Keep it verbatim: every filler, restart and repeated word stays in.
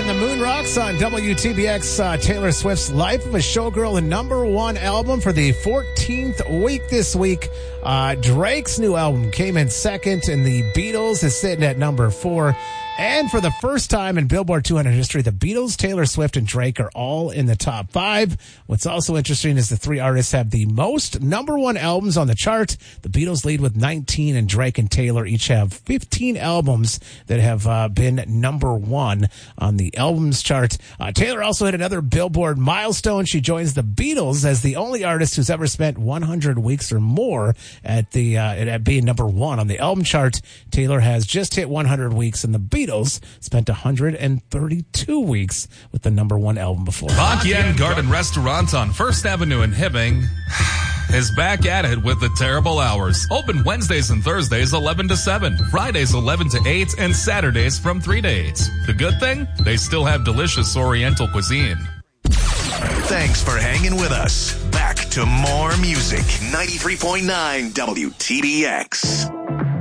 and the Moon Rocks on W T B X. Uh, Taylor Swift's Life of a Showgirl, the number one album for the fourteenth week this week. Uh, Drake's new album came in second, and the Beatles is sitting at number four. And for the first time in Billboard two hundred history, the Beatles, Taylor Swift, and Drake are all in the top five. What's also interesting is the three artists have the most number one albums on the chart. The Beatles lead with nineteen, and Drake and Taylor each have fifteen albums that have uh, been number one on the albums chart. Uh, Taylor also hit another Billboard milestone. She joins the Beatles as the only artist who's ever spent one hundred weeks or more at the uh, at being number one on the album chart. Taylor has just hit one hundred weeks, and the Beatles spent one hundred thirty-two weeks with the number one album before. Bak Garden Restaurant on First Avenue in Hibbing is back at it with the terrible hours. Open Wednesdays and Thursdays eleven to seven, Fridays eleven to eight, and Saturdays from three to eight. The good thing? They still have delicious Oriental cuisine. Thanks for hanging with us. Back to more music. ninety-three point nine W T B X.